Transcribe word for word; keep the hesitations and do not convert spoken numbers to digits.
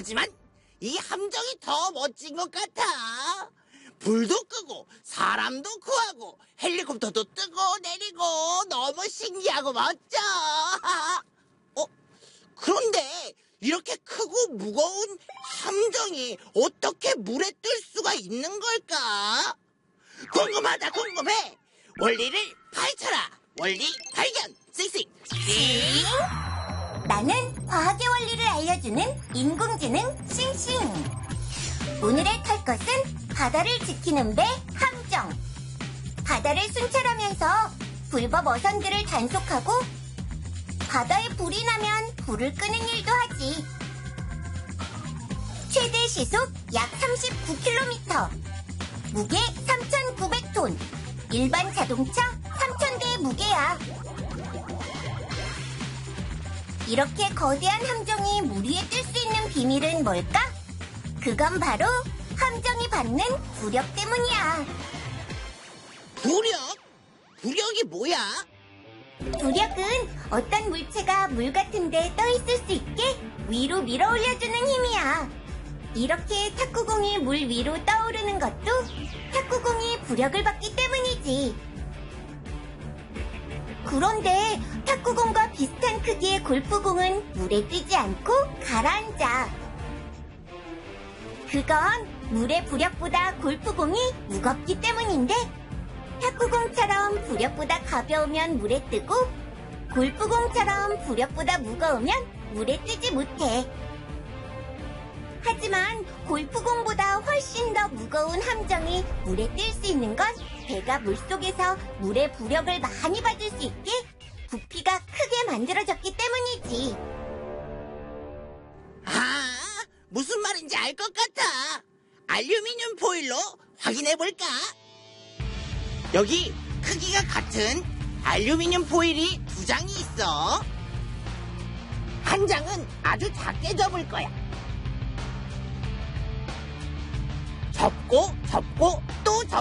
하지만 이 함정이 더 멋진 것 같아. 불도 끄고 사람도 구하고 헬리콥터도 뜨고 내리고 너무 신기하고 멋져. 어? 그런데 이렇게 크고 무거운 함정이 어떻게 물에 뜰 수가 있는 걸까? 궁금하다 궁금해. 원리를 파헤쳐라. 원리 발견. 싱싱 싱. 나는 과학의 원리를 알려주는 인공지능 싱싱. 오늘의 탈 것은 바다를 지키는 배 함정. 바다를 순찰하면서 불법 어선들을 단속하고 바다에 불이 나면 불을 끄는 일도 하지. 최대 시속 약 삼십구 킬로미터, 무게 삼천구백 톤, 일반 자동차 삼천 대의 무게야. 이렇게 거대한 함정이 물 위에 뜰 수 있는 비밀은 뭘까? 그건 바로 함정이 받는 부력 때문이야. 부력? 부력이 뭐야? 부력은 어떤 물체가 물 같은 데 떠 있을 수 있게 위로 밀어 올려주는 힘이야. 이렇게 탁구공이 물 위로 떠오르는 것도 탁구공이 부력을 받기 때문이지. 그런데 탁구공과 비슷한 크기의 골프공은 물에 뜨지 않고 가라앉아. 그건 물의 부력보다 골프공이 무겁기 때문인데, 탁구공처럼 부력보다 가벼우면 물에 뜨고 골프공처럼 부력보다 무거우면 물에 뜨지 못해. 하지만 골프공보다 훨씬 더 무거운 함정이 물에 뜰 수 있는 건 배가 물속에서 물의 부력을 많이 받을 수 있게 부피가 크게 만들어졌기 때문이지. 아, 무슨 말인지 알 것 같아. 알루미늄 포일로 확인해볼까? 여기 크기가 같은 알루미늄 포일이 두 장이 있어. 한 장은 아주 작게 접을 거야. 접고 접고 또 접고